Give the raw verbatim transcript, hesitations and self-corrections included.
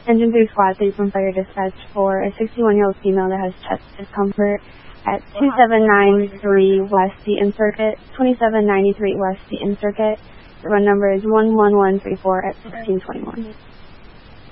Engine three Squad three from Fire Dispatch for a sixty-one-year-old female that has chest discomfort at twenty-seven ninety-three West Seaton Circuit, twenty-seven ninety-three West Seaton Circuit. The run number is one one one three four at sixteen twenty-one.